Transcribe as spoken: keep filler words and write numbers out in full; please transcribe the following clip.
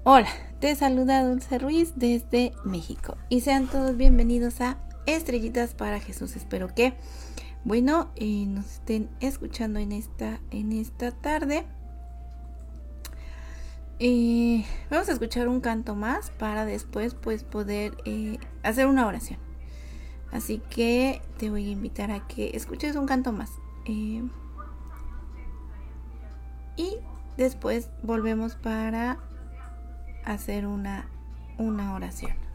Hola, te saluda Dulce Ruiz desde México y sean todos bienvenidos a Estrellitas para Jesús. Espero que, bueno, eh, nos estén escuchando en esta, en esta tarde. Eh, vamos a escuchar un canto más para después pues poder eh, hacer una oración. Así que te voy a invitar a que escuches un canto más. Eh, y después volvemos para hacer una, una oración.